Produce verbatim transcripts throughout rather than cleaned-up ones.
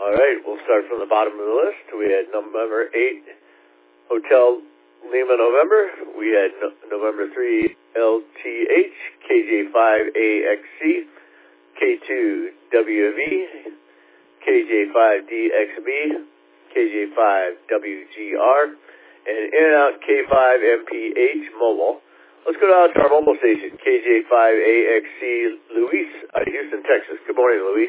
All right, we'll start from the bottom of the list. We had November eight, Hotel Lima November. We had no, November three, L T H, K J five, A X C, K two, W V, K J five, D X B, K J five, W G R, and in and out K five, M P H, mobile. Let's go down to our mobile station, K J five, A X C, Luis, out of Houston, Texas. Good morning, Luis.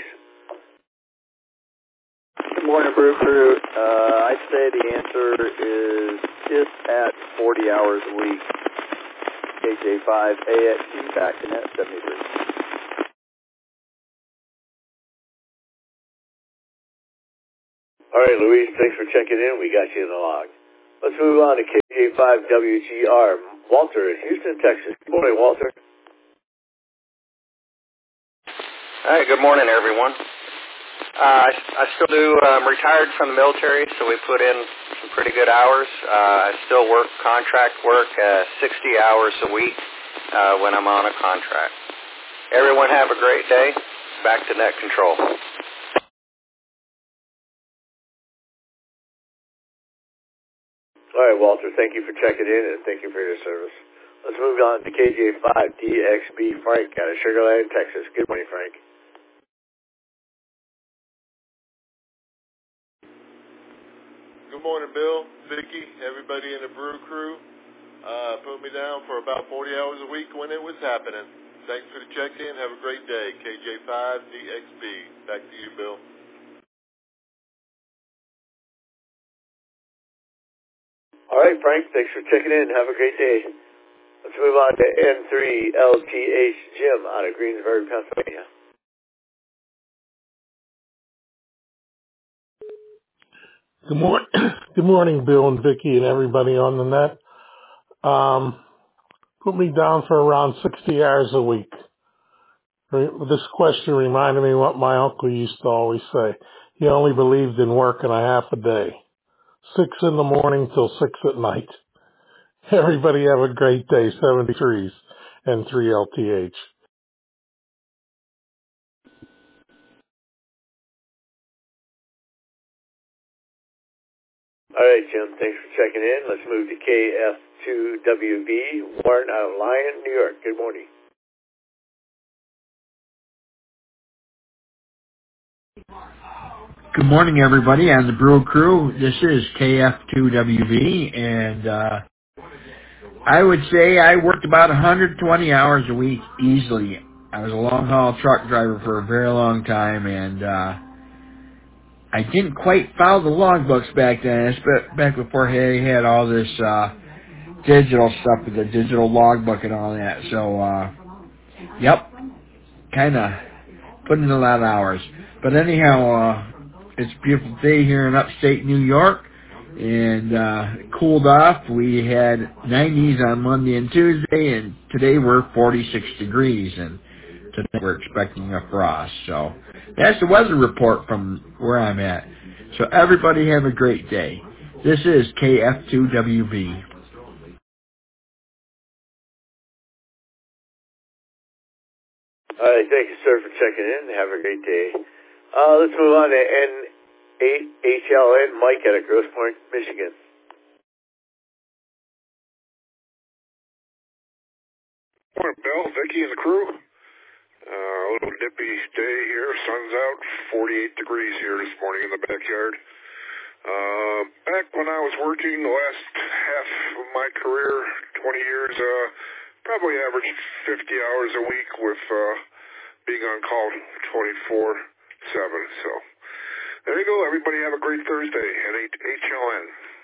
Good morning, Brew Crew. Uh, I'd say the answer is just at forty hours a week. K J five, A X C, back in at seventy-three. All right, Luis, thanks for checking in. We got you in the log. Let's move on to K J five, W G R. Walter in Houston, Texas. Good morning, Walter. Hi, good morning, everyone. Uh, I, I still do, um, retired from the military, so we put in some pretty good hours. Uh, I still work contract work, uh, sixty hours a week uh, when I'm on a contract. Everyone have a great day. Back to Net Control. All right, Walter, thank you for checking in, and thank you for your service. Let's move on to K J five, D X B, Frank out of Sugar Land, Texas. Good morning, Frank. Good morning, Bill, Vicki, everybody in the Brew Crew. Uh, put me down for about forty hours a week when it was happening. Thanks for the check-in. Have a great day. K J five, D X B. Back to you, Bill. All right, Frank, thanks for checking in. Have a great day. Let's move on to N three L T H, Jim out of Greensburg, Pennsylvania. Good morning, good morning, Bill and Vicki and everybody on the net. Um, put me down for around sixty hours a week. This question reminded me what my uncle used to always say. He only believed in working a half a day. Six in the morning till six at night. Everybody have a great day. seventy-threes and three L T H. All right, Jim, thanks for checking in. Let's move to K F two W B, Warren out of Lyon, New York. Good morning. Good morning, everybody, on the Brew Crew. This is K F two W V, and uh, I would say I worked about one hundred twenty hours a week easily. I was a long-haul truck driver for a very long time, and uh, I didn't quite follow the logbooks back then. It's back before they had all this uh, digital stuff with the digital logbook and all that. So, uh, yep, kind of putting in a lot of hours. But anyhow, uh, it's a beautiful day here in upstate New York, and uh, it cooled off. We had nineties on Monday and Tuesday, and today we're forty-six degrees, and today we're expecting a frost. So that's the weather report from where I'm at. So everybody have a great day. This is K F two W B. All right, thank you, sir, for checking in. Have a great day. Uh, let's move on to N eight H L N, Mike out of Grosse Pointe, Michigan. Morning, Bill, Vicki, and the crew. Uh, a little nippy day here. Sun's out. forty-eight degrees here this morning in the backyard. Uh, back when I was working the last half of my career, twenty years, uh, probably averaged fifty hours a week with uh, being on call twenty-four seven. So there you go. Everybody have a great Thursday at H L N.